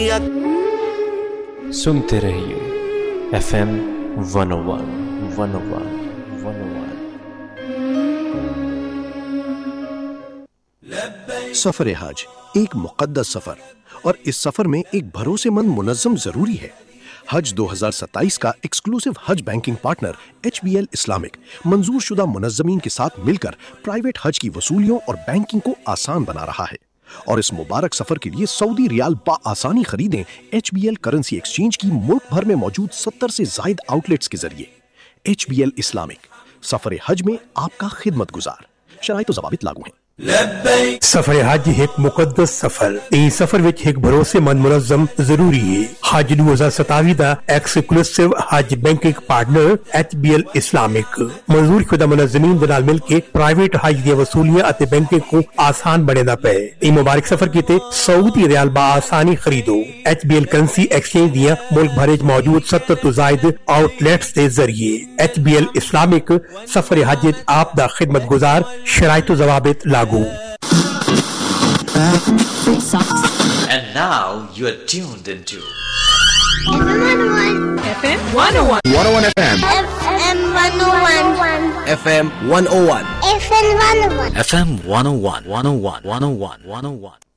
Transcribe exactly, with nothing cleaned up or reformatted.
سنتے رہیے F M one او one one او one one او one. سفر حج ایک مقدس سفر، اور اس سفر میں ایک بھروسے مند منظم ضروری ہے. حج دو ہزار ستائیس کا exclusive Hajj banking partner H be L Islamic منظور شدہ منظمین کے ساتھ مل کر پرائیویٹ حج کی وصولیوں اور بینکنگ کو آسان بنا رہا ہے، اور اس مبارک سفر کے لیے سعودی ریال بآسانی خریدیں H be L currency exchange کی ملک بھر میں موجود ستر سے زائد آؤٹ لیٹس کے ذریعے. ایچ بی ایل اسلامک، سفر حج میں آپ کا خدمت گزار. شرائط و ضوابط لاگو ہیں. سفر حج ایک مقدس سفر، یہ سفر وچ ایک بھروسے مند منظم ضروری ہے. حج دو ہزار ستاوی the exclusive Hajj banking partner H be L Islamic منظور شدہ منظمین دے نال مل کے پرائیویٹ حج دی وصولیاں اتے بینکنگ کو آسان بنیدا پے. یہ مبارک سفر کیتے سعودی ریال با آسانی خریدو H be L currency exchange دیاں ملک بھر وچ موجود ستر تو زائد آؤٹ لیٹس دے ذریعے. ایچ بی ایل اسلامک، سفر حج آپ دا خدمت گزار. شرائط و ضوابط لاگو. And now you are tuned into F M one oh one. one oh one F M. F M one oh one. F M one oh one. F M one oh one. F M one oh one, one oh one, one oh one, one oh one.